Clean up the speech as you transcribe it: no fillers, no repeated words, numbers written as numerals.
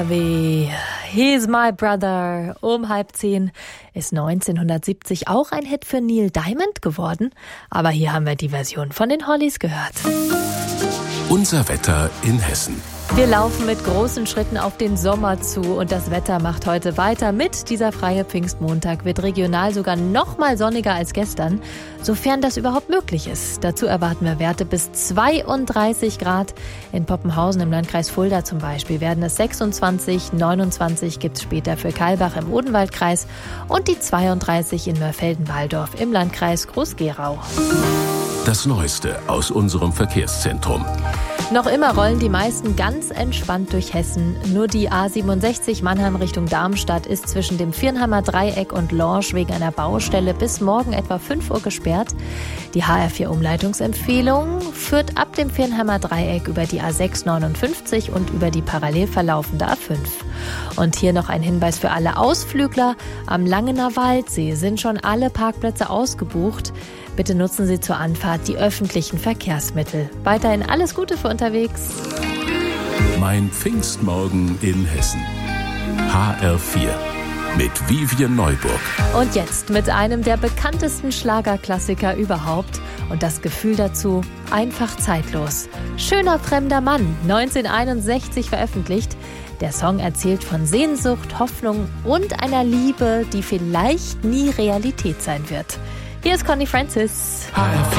Wie He's My Brother um 9:30 ist 1970 auch ein Hit für Neil Diamond geworden. Aber hier haben wir die Version von den Hollies gehört. Unser Wetter in Hessen. Wir laufen mit großen Schritten auf den Sommer zu und das Wetter macht heute weiter mit. Dieser freie Pfingstmontag wird regional sogar noch mal sonniger als gestern, sofern das überhaupt möglich ist. Dazu erwarten wir Werte bis 32 Grad. In Poppenhausen im Landkreis Fulda zum Beispiel werden es 26, 29 gibt es später für Kalbach im Odenwaldkreis und die 32 in Mörfelden-Walldorf im Landkreis Groß-Gerau. Das Neueste aus unserem Verkehrszentrum. Noch immer rollen die meisten ganz entspannt durch Hessen. Nur die A67 Mannheim Richtung Darmstadt ist zwischen dem Viernheimer Dreieck und Lorsch wegen einer Baustelle bis morgen etwa 5 Uhr gesperrt. Die HR4-Umleitungsempfehlung führt ab dem Viernheimer Dreieck über die A659 und über die parallel verlaufende A5. Und hier noch ein Hinweis für alle Ausflügler. Am Langener Waldsee sind schon alle Parkplätze ausgebucht. Bitte nutzen Sie zur Anfahrt die öffentlichen Verkehrsmittel. Weiterhin alles Gute für unterwegs. Mein Pfingstmorgen in Hessen. HR4 mit Vivian Neuburg. Und jetzt mit einem der bekanntesten Schlagerklassiker überhaupt. Und das Gefühl dazu einfach zeitlos. Schöner fremder Mann, 1961 veröffentlicht. Der Song erzählt von Sehnsucht, Hoffnung und einer Liebe, die vielleicht nie Realität sein wird. Hier ist Connie Francis. HR4.